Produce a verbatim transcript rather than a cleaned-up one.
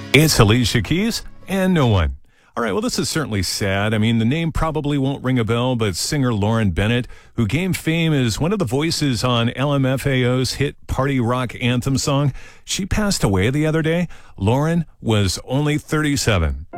It's Alicia Keys and no one. All right, well, this is certainly sad. I mean, the name probably won't ring a bell, but singer Lauren Bennett, who gained fame as one of the voices on L M F A O's hit party rock anthem song, she passed away the other day. Lauren was only thirty-seven.